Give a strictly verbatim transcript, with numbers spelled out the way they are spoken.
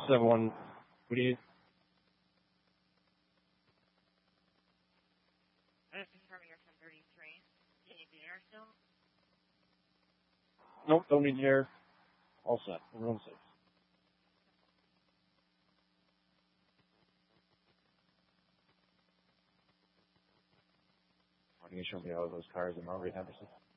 seven one. What do you? I'm confirming your ten thirty-three. Do you need the air still? Nope, don't need the air. All set. Everyone's safe. Why don't you show me all those cars in Marbury, Henderson?